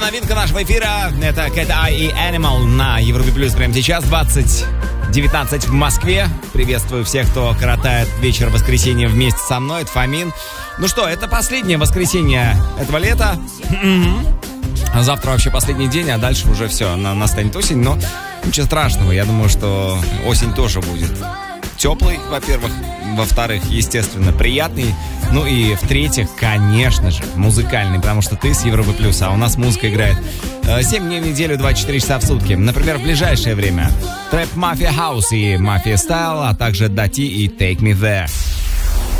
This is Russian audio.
Новинка нашего эфира — это Cat Eye и Animal на Европе Плюс прямо сейчас, 20:19 в Москве. Приветствую всех, кто коротает вечер воскресенья вместе со мной. Это Фомин. Ну что, это последнее воскресенье этого лета. А завтра вообще последний день, а дальше уже все, настанет осень. Но ничего страшного, я думаю, что осень тоже будет теплый, во-первых. Во-вторых, естественно, приятный. Ну и в-третьих, конечно же, музыкальный, потому что ты с Европы Плюс, а у нас музыка играет 7 дней в неделю, 24 часа в сутки. Например, в ближайшее время Trap Mafia House и Mafia Style, а также Dati и Take Me There.